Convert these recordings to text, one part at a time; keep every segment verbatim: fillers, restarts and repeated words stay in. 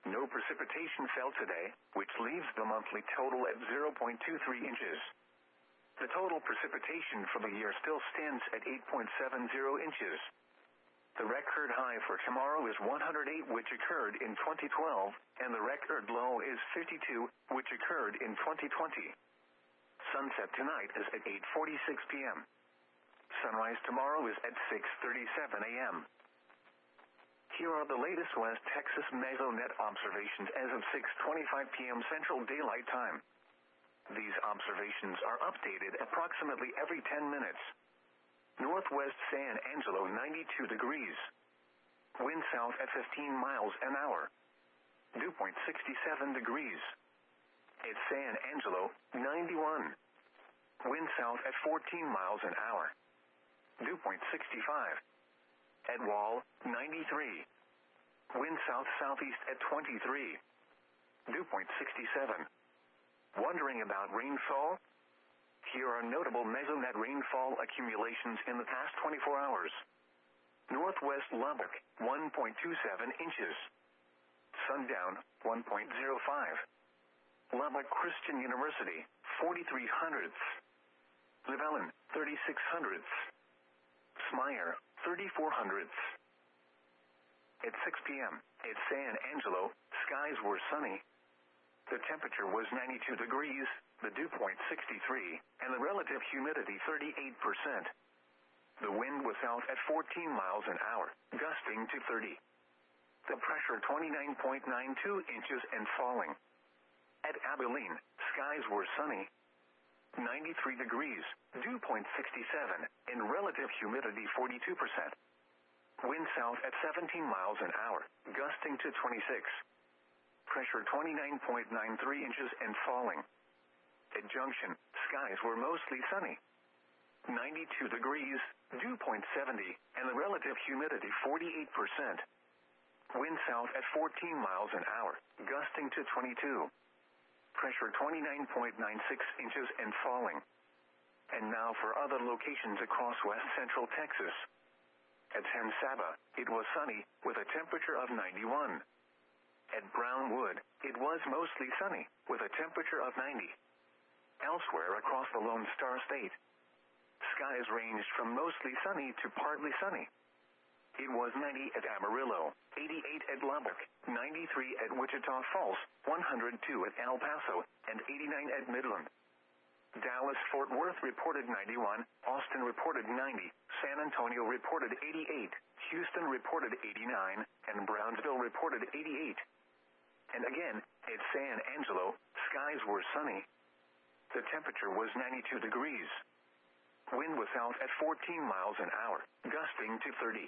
No precipitation fell today, which leaves the monthly total at zero point two three inches. The total precipitation for the year still stands at eight point seven zero inches. The record high for tomorrow is one hundred eight, which occurred in twenty twelve, and the record low is fifty-two, which occurred in twenty twenty. Sunset tonight is at eight forty-six p.m. Sunrise tomorrow is at six thirty-seven a.m. Here are the latest West Texas Mesonet observations as of six twenty-five p.m. Central Daylight Time. These observations are updated approximately every ten minutes. Northwest San Angelo ninety-two degrees. Wind south at fifteen miles an hour. Dew point sixty-seven degrees. At San Angelo ninety-one. Wind south at fourteen miles an hour. Dew point sixty-five. At Wall ninety-three. Wind south-southeast at twenty-three. Dew point sixty-seven. Wondering about rainfall? Here are notable Mesonet rainfall accumulations in the past twenty-four hours. Northwest Lubbock, one point two seven inches. Sundown, one point zero five. Lubbock Christian University, forty-three hundredths. Llewellyn, thirty-six hundredths. Smyer, thirty-four hundredths. At six p.m., at San Angelo, skies were sunny. The temperature was ninety-two degrees, the dew point sixty-three, and the relative humidity thirty-eight percent. The wind was out at fourteen miles an hour, gusting to thirty. The pressure twenty-nine point nine two inches and falling. At Abilene, skies were sunny. ninety-three degrees, dew point sixty-seven, and relative humidity forty-two percent. Wind south at seventeen miles an hour, gusting to twenty-six. Pressure twenty-nine point nine three inches and falling. At Junction, skies were mostly sunny. ninety-two degrees, dew point seventy, and the relative humidity forty-eight percent. Wind south at fourteen miles an hour, gusting to twenty-two. Pressure twenty-nine point nine six inches and falling. And now for other locations across west central Texas. At San Saba, it was sunny, with a temperature of ninety-one. At Brownwood, it was mostly sunny, with a temperature of ninety. Elsewhere across the Lone Star State, skies ranged from mostly sunny to partly sunny. It was ninety at Amarillo, eighty-eight at Lubbock, ninety-three at Wichita Falls, one hundred two at El Paso, and eighty-nine at Midland. Dallas-Fort Worth reported ninety-one, Austin reported ninety, San Antonio reported eighty-eight, Houston reported eighty-nine, and Brownsville reported eighty-eight. And again, at San Angelo, skies were sunny. The temperature was ninety-two degrees. Wind was out at fourteen miles an hour, gusting to thirty.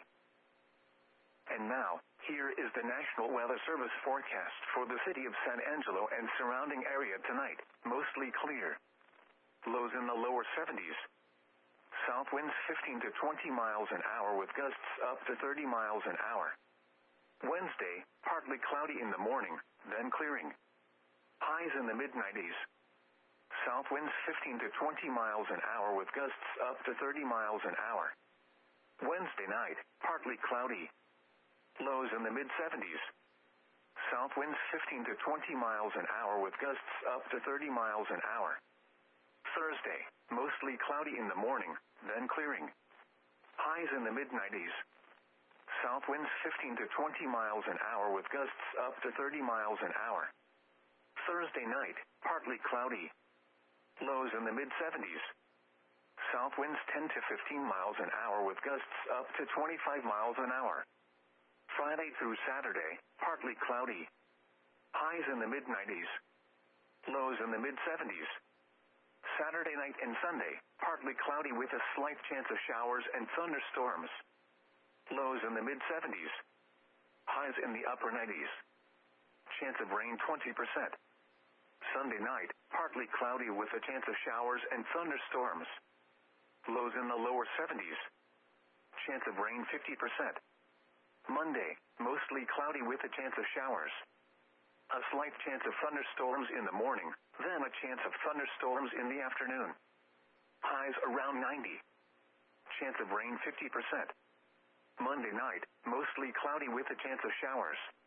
And now, here is the National Weather Service forecast for the city of San Angelo and surrounding area tonight. Mostly clear. Lows in the lower seventies. South winds fifteen to twenty miles an hour with gusts up to thirty miles an hour. Wednesday, partly cloudy in the morning, then clearing. Highs in the mid nineties. South winds fifteen to twenty miles an hour with gusts up to thirty miles an hour. Wednesday night, partly cloudy. Lows in the mid seventies. South winds fifteen to twenty miles an hour with gusts up to thirty miles an hour. Thursday, mostly cloudy in the morning, then clearing. Highs in the mid nineties. South winds fifteen to twenty miles an hour with gusts up to thirty miles an hour. Thursday night, partly cloudy. Lows in the mid seventies. South winds ten to fifteen miles an hour with gusts up to twenty-five miles an hour. Friday through Saturday, partly cloudy. Highs in the mid nineties. Lows in the mid seventies. Saturday night and Sunday, partly cloudy with a slight chance of showers and thunderstorms. Lows in the mid seventies. Highs in the upper nineties. Chance of rain twenty percent. Sunday night, partly cloudy with a chance of showers and thunderstorms. Lows in the lower seventies. Chance. chance of rain fifty percent. Monday, mostly cloudy with a chance of showers. A slight chance of thunderstorms in the morning, then a chance of thunderstorms in the afternoon. Highs around ninety. Chance of rain fifty percent. Monday night, mostly cloudy with a chance of showers.